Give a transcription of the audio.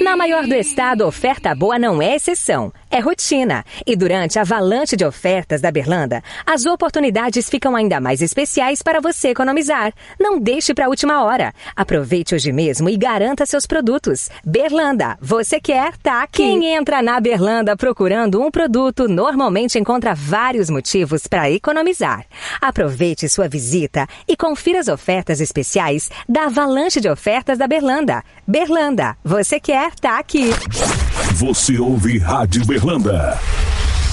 Na maior do estado, oferta boa não é exceção, é rotina. E durante a avalanche de ofertas da Berlanda, as oportunidades ficam ainda mais especiais para você economizar. Não deixe para a última hora. Aproveite hoje mesmo e garanta seus produtos. Berlanda, você quer, tá aqui. Quem entra na Berlanda procurando um produto normalmente encontra vários motivos para economizar. Aproveite sua visita e confira as ofertas especiais da avalanche de ofertas da Berlanda. Berlanda, você quer, tá aqui. Você ouve Rádio Berlanda.